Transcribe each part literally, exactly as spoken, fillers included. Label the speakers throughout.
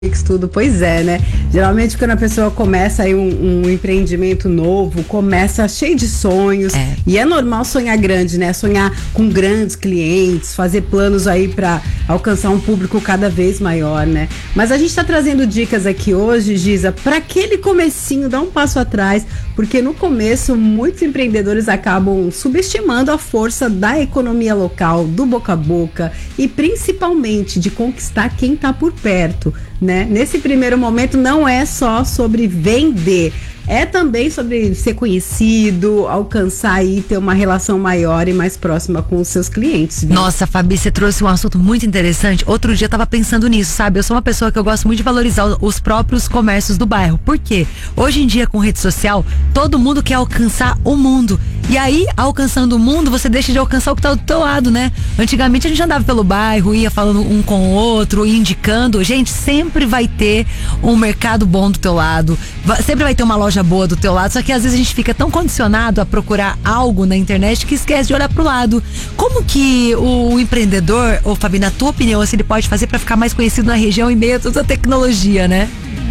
Speaker 1: Tudo, pois é, né? Geralmente quando a pessoa começa aí um, um empreendimento novo, começa cheio de sonhos,
Speaker 2: é.
Speaker 1: E é normal sonhar grande, né? Sonhar com grandes clientes, fazer planos aí para alcançar um público cada vez maior, né? Mas a gente tá trazendo dicas aqui hoje, Giza, para aquele comecinho, dar um passo atrás, porque no começo muitos empreendedores acabam subestimando a força da economia local, do boca a boca e principalmente de conquistar quem tá por perto, né? Nesse primeiro momento não é só sobre vender, é também sobre ser conhecido, alcançar e ter uma relação maior e mais próxima com os seus clientes. Viu?
Speaker 2: Nossa, Fabi, você trouxe um assunto muito interessante. Outro dia eu tava pensando nisso, sabe? Eu sou uma pessoa que eu gosto muito de valorizar os próprios comércios do bairro. Por quê? Hoje em dia, com rede social, todo mundo quer alcançar o mundo. E aí, alcançando o mundo, você deixa de alcançar o que tá do teu lado, né? Antigamente a gente andava pelo bairro, ia falando um com o outro, indicando. Gente, sempre vai ter um mercado bom do teu lado, sempre vai ter uma loja boa do teu lado, só que às vezes a gente fica tão condicionado a procurar algo na internet que esquece de olhar pro lado. Como que o empreendedor, ou Fabi, na tua opinião, assim, ele pode fazer para ficar mais conhecido na região em meio a toda a tecnologia, né?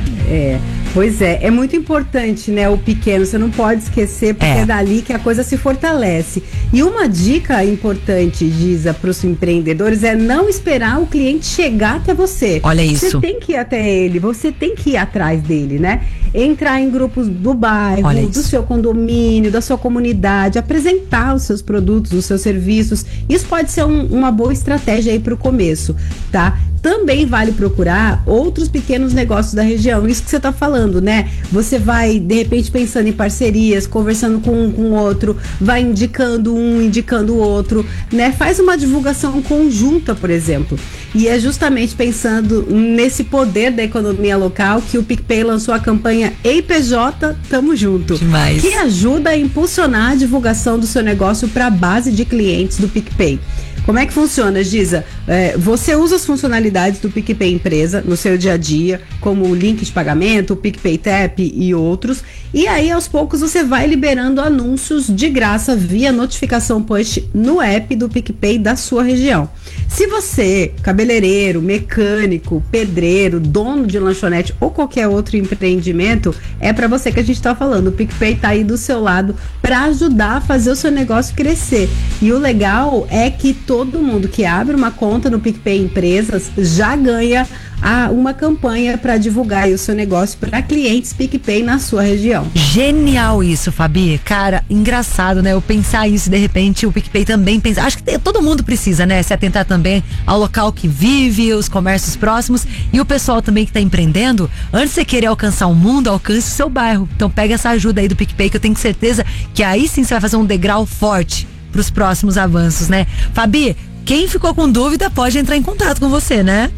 Speaker 1: É, pois é, é muito importante, né, o pequeno, você não pode esquecer, porque é, é dali que a coisa se fortalece. E uma dica importante, Giza, para os empreendedores é não esperar o cliente chegar até você.
Speaker 2: Olha isso.
Speaker 1: Você tem que ir até ele, você tem que ir atrás dele, né? Entrar em grupos do bairro, do seu condomínio, da sua comunidade, apresentar os seus produtos, os seus serviços. Isso pode ser um, uma boa estratégia aí para o começo, tá? Também vale procurar outros pequenos negócios da região, isso que você está falando, né? Você vai, de repente, pensando em parcerias, conversando com um com o outro, vai indicando um, indicando o outro, né? Faz uma divulgação conjunta, por exemplo. E é justamente pensando nesse poder da economia local que o PicPay lançou a campanha Ei P J, Tamo Junto.
Speaker 2: Demais.
Speaker 1: Que ajuda a impulsionar a divulgação do seu negócio para a base de clientes do PicPay. Como é que funciona, Giza? É, você usa as funcionalidades do PicPay Empresa no seu dia a dia, como o link de pagamento, o PicPay Tap e outros, e aí aos poucos você vai liberando anúncios de graça via notificação push no app do PicPay da sua região. Se você, cabeleireiro, mecânico, pedreiro, dono de lanchonete ou qualquer outro empreendimento, é para você que a gente está falando. O PicPay tá aí do seu lado para ajudar a fazer o seu negócio crescer. E o legal é que todo mundo que abre uma conta no PicPay Empresas já ganha a, uma campanha para divulgar aí o seu negócio para clientes PicPay na sua região.
Speaker 2: Genial isso, Fabi. Cara, engraçado, né? Eu pensar isso, de repente o PicPay também pensa. Acho que tem, todo mundo precisa, né? Se atentar também ao local que vive, os comércios próximos e o pessoal também que tá empreendendo. Antes de você querer alcançar o mundo, alcance o seu bairro. Então pega essa ajuda aí do PicPay que eu tenho certeza que aí sim você vai fazer um degrau forte para os próximos avanços, né? Fabi, quem ficou com dúvida pode entrar em contato com você, né?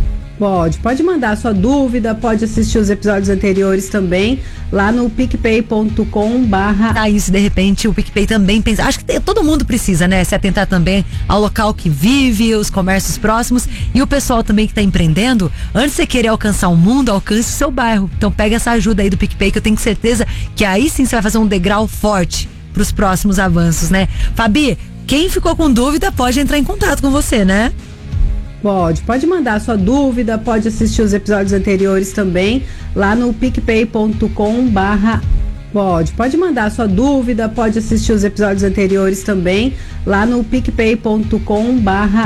Speaker 1: Pode, pode mandar a sua dúvida, pode assistir os episódios anteriores também, lá no picpay ponto com barra...
Speaker 2: Ah, isso, de repente o PicPay também pensa. Acho que tem, todo mundo precisa, né? Se atentar também ao local que vive, os comércios próximos e o pessoal também que tá empreendendo. Antes de você querer alcançar o mundo, alcance o seu bairro. Então pega essa ajuda aí do PicPay que eu tenho certeza que aí sim você vai fazer um degrau forte para os próximos avanços, né? Fabi, quem ficou com dúvida pode entrar em contato com você, né?
Speaker 1: Pode, pode mandar a sua dúvida, pode assistir os episódios anteriores também, lá no picpay ponto com barra... Pode, pode mandar a sua dúvida, pode assistir os episódios anteriores também, lá no picpay ponto com barra...